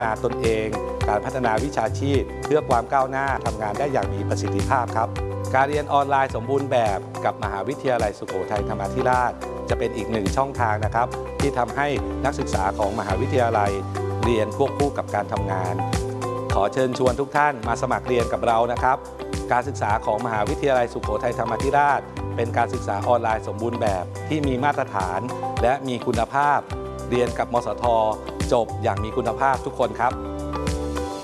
นาตนเองการพัฒนาวิชาชีพเพื่อความก้าวหน้าทำงานได้อย่างมีประสิทธิภาพครับการเรียนออนไลน์สมบูรณ์แบบกับมหาวิทยาลัยสุโขทัยธรรมาธิราชจะเป็นอีกหนึ่งช่องทางนะครับที่ทำให้นักศึกษาของมหาวิทยาลัยเรียนควบคู่กับการทำงานขอเชิญชวนทุกท่านมาสมัครเรียนกับเรานะครับการศึกษาของมหาวิทยาลัยสุโขทัยธรรมาธิราชเป็นการศึกษาออนไลน์สมบูรณ์แบบที่มีมาตรฐานและมีคุณภาพเรียนกับมสท.จบอย่างมีคุณภาพทุกคนครับ